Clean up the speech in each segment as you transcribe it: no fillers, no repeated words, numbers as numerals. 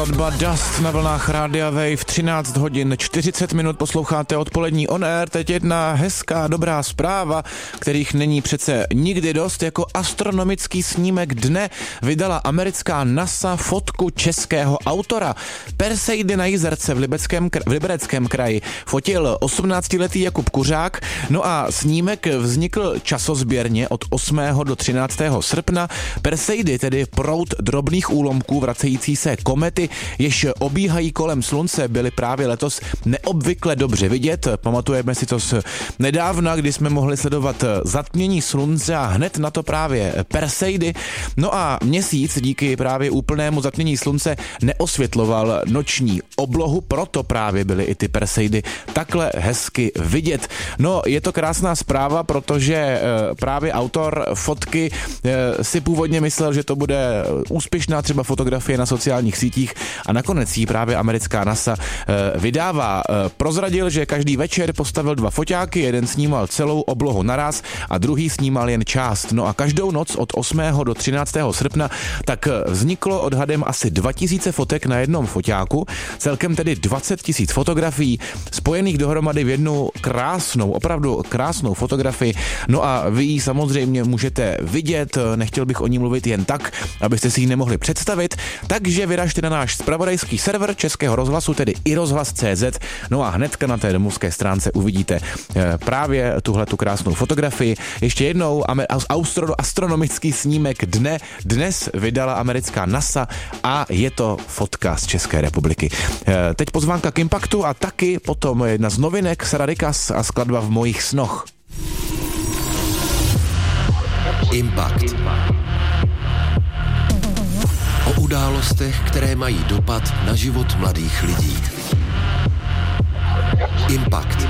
Hudba Dust na vlnách Rádia Wave, 13 hodin 40 minut posloucháte odpolední On Air. Teď jedna hezká dobrá zpráva, kterých není přece nikdy dost. Jako astronomický snímek dne vydala americká NASA fotku českého autora. Perseidy na Jizerce v Libereckém kraji fotil 18letý Jakub Kuřák. No a snímek vznikl časozběrně od 8. do 13. srpna. Perseidy, tedy proud drobných úlomků vracející se komety, jež obíhají kolem slunce, byly právě letos neobvykle dobře vidět. Pamatujeme si to z nedávna, kdy jsme mohli sledovat zatmění slunce a hned na to právě Perseidy. No a měsíc díky právě úplnému zatmění slunce neosvětloval noční oblohu, proto právě byly i ty Perseidy takhle hezky vidět. No, je to krásná zpráva, protože právě autor fotky si původně myslel, že to bude úspěšná třeba fotografie na sociálních sítích a nakonec jí právě americká NASA vydává. Prozradil, že každý večer postavil 2 foťáky, jeden snímal celou oblohu naraz a druhý snímal jen část. No a každou noc od 8. do 13. srpna tak vzniklo odhadem asi 2000 fotek na jednom foťáku, celkem tedy 20 000 fotografií spojených dohromady v jednu krásnou, opravdu krásnou fotografii. No a vy ji samozřejmě můžete vidět, nechtěl bych o ní mluvit jen tak, abyste si ji nemohli představit, takže vyražte na náš zpravodajský server Českého rozhlasu, tedy iRozhlas.cz, no a hnedka na té domovské stránce uvidíte právě tuhletu krásnou fotografii. Ještě jednou astronomický snímek dne dnes vydala americká NASA a je to fotka z České republiky. Teď pozvánka k Impaktu a taky potom jedna z novinek Saradikas a skladba V mojich snoch. Impact. O událostech, které mají dopad na život mladých lidí. Impact.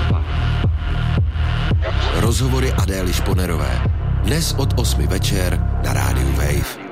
Rozhovory Adély Šponerové. Dnes od 8 večer na rádiu Wave.